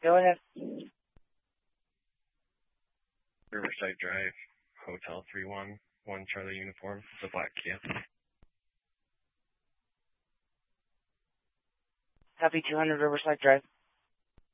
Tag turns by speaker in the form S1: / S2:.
S1: Go ahead.
S2: Riverside Drive, Hotel 311 Charlie Uniform. It's a black Kia.
S1: Copy 200 Riverside Drive.